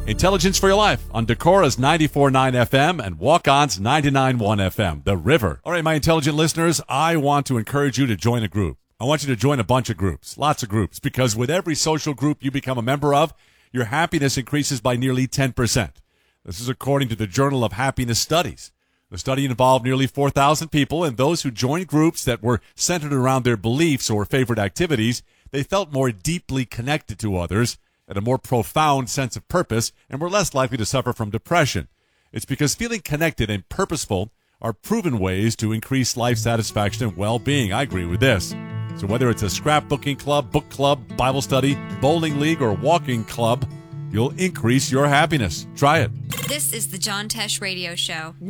Intelligence for Your Life on Decora's 94.9 FM and Walk-On's 99.1 FM, The River. All right, my intelligent listeners, I want to encourage you to join a group. I want you to join a bunch of groups, lots of groups, because with every social group you become a member of, your happiness increases by nearly 10%. This is according to the Journal of Happiness Studies. The study involved nearly 4,000 people, and those who joined groups that were centered around their beliefs or favorite activities, they felt more deeply connected to others, and a more profound sense of purpose, and were less likely to suffer from depression. It's because feeling connected and purposeful are proven ways to increase life satisfaction and well-being. I agree with this. So whether it's a scrapbooking club, book club, Bible study, bowling league, or walking club, you'll increase your happiness. Try it. This is the John Tesh Radio Show.